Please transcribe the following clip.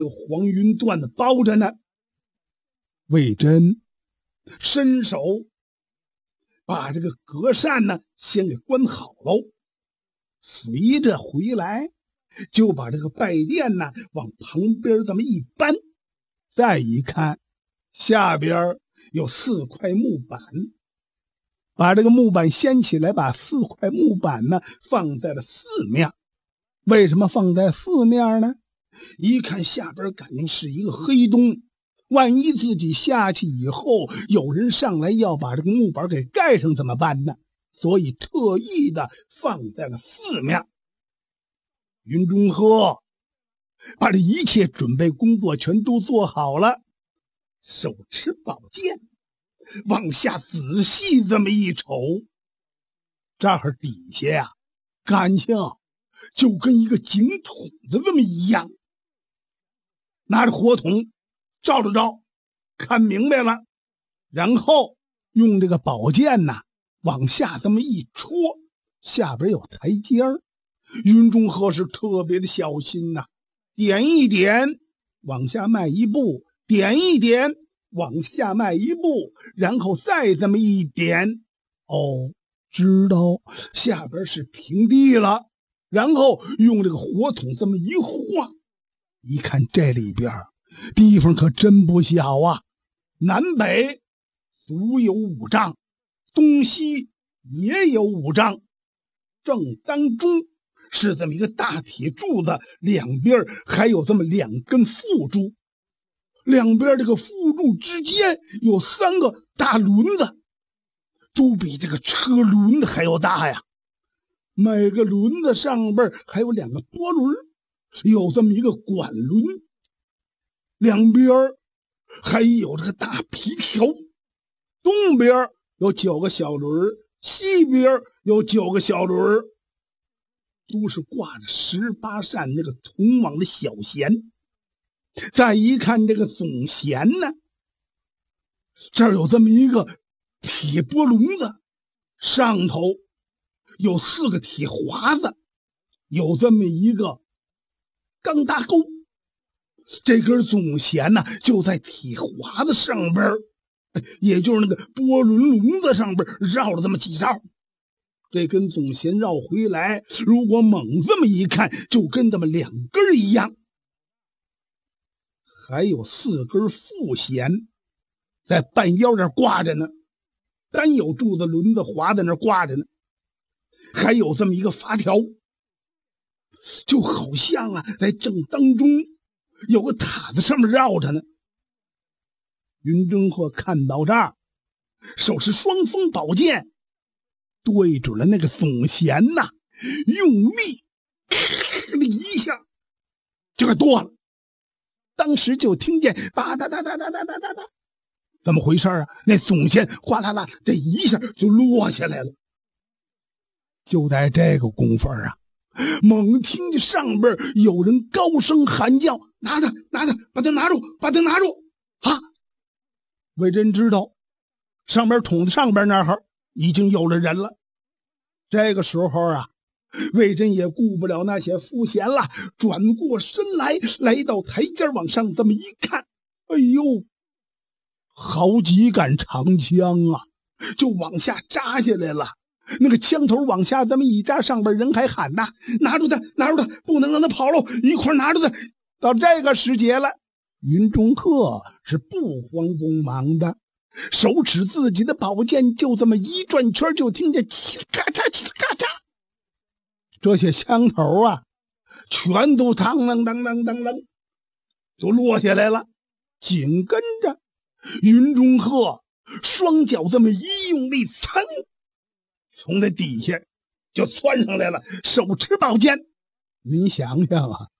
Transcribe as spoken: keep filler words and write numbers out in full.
有黄云缎子包着呢。魏征伸手把这个隔扇呢先给关好喽，随着回来就把这个拜垫呢往旁边这么一搬，再一看下边有四块木板，把这个木板掀起来，把四块木板呢放在了四面。为什么放在四面呢？一看下边感情是一个黑洞，万一自己下去以后有人上来要把这个木板给盖上怎么办呢？所以特意的放在了四面。云中鹤把这一切准备工作全都做好了，手持宝剑往下仔细这么一瞅，这儿底下呀感情就跟一个井筒子这么一样。拿着火筒照着照，看明白了，然后用这个宝剑呐往下这么一戳，下边有台阶儿。云中鹤是特别的小心呐，点一点往下迈一步，点一点往下迈一步，然后再这么一点，哦，知道下边是平地了，然后用这个火筒这么一晃，一看这里边地方可真不小啊，南北足有五丈，东西也有五丈，正当中是这么一个大铁柱子，两边还有这么两根副柱，两边这个副柱之间有三个大轮子，都比这个车轮子还要大呀。每个轮子上边还有两个多轮，有这么一个管轮，两边还有这个大皮条，东边有九个小轮，西边有九个小轮，都是挂着十八扇那个铜网的小弦。再一看这个总弦呢，这儿有这么一个铁拨笼子，上头有四个铁华子，有这么一个钢搭钩，这根总弦呢就在铁华子上边，也就是那个波轮笼子上边绕了这么几绕。这根总弦绕回来，如果猛这么一看，就跟这么两根一样。还有四根副弦在半腰这挂着呢，单有柱子轮子滑在那挂着呢，还有这么一个发条，就好像啊在正当中有个塔子上面绕着呢。云中鹤看到这儿，手持双锋宝剑对准了那个总弦呐，用力咔的一下就给剁了。当时就听见吧嗒嗒嗒嗒嗒嗒嗒嗒，怎么回事啊？那总弦哗啦啦，这一下就落下来了。就在这个功夫啊，猛听见上边有人高声喊叫：“拿着，拿着，把他拿住，把他拿住！”啊！魏征知道上边筒子上边那儿已经有了人了。这个时候啊，魏征也顾不了那些副弦了，转过身来，来到台阶往上这么一看，哎呦，好几杆长枪啊，就往下扎下来了。那个枪头往下这么一扎，上边人还喊呐：“拿住他，拿住他，不能让他跑喽，一块拿住他！”到这个时节了，云中鹤是不慌不忙的，手持自己的宝剑，就这么一转圈，就听见叽里咔嚓叽里咔嚓，这些枪头啊全都当啷当啷当啷都落下来了。紧跟着云中鹤双脚这么一用力，噌，从这底下就窜上来了，手持宝剑。您想想啊，